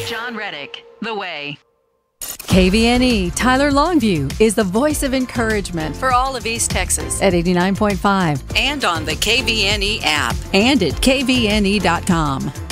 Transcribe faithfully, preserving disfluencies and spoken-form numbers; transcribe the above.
John Reddick, The Way. K V N E Tyler Longview is the voice of encouragement for all of East Texas at eighty-nine point five and on the K V N E app and at K V N E dot com.